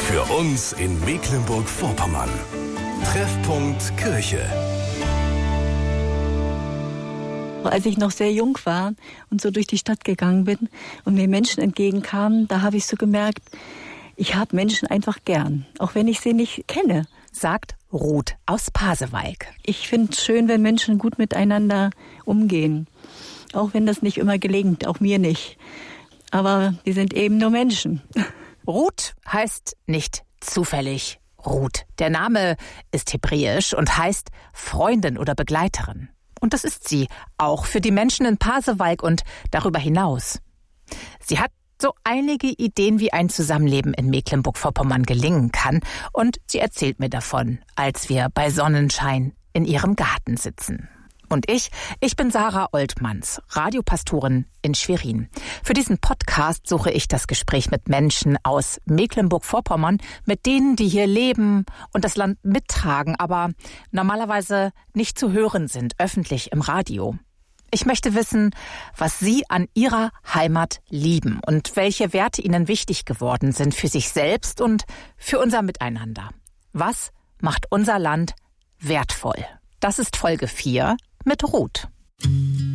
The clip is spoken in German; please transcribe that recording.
Für uns in Mecklenburg-Vorpommern. Treffpunkt Kirche. Als ich noch sehr jung war und so durch die Stadt gegangen bin und mir Menschen entgegenkamen, da habe ich so gemerkt, ich habe Menschen einfach gern, auch wenn ich sie nicht kenne. Sagt Ruth aus Pasewalk. Ich finde es schön, wenn Menschen gut miteinander umgehen. Auch wenn das nicht immer gelingt, auch mir nicht. Aber wir sind eben nur Menschen. Ruth heißt nicht zufällig Ruth. Der Name ist hebräisch und heißt Freundin oder Begleiterin. Und das ist sie, auch für die Menschen in Pasewalk und darüber hinaus. Sie hat so einige Ideen, wie ein Zusammenleben in Mecklenburg-Vorpommern gelingen kann. Und sie erzählt mir davon, als wir bei Sonnenschein in ihrem Garten sitzen. Und ich bin Sarah Oltmanns, Radiopastorin in Schwerin. Für diesen Podcast suche ich das Gespräch mit Menschen aus Mecklenburg-Vorpommern, mit denen, die hier leben und das Land mittragen, aber normalerweise nicht zu hören sind, öffentlich im Radio. Ich möchte wissen, was Sie an Ihrer Heimat lieben und welche Werte Ihnen wichtig geworden sind für sich selbst und für unser Miteinander. Was macht unser Land wertvoll? Das ist Folge 4 mit Ruth.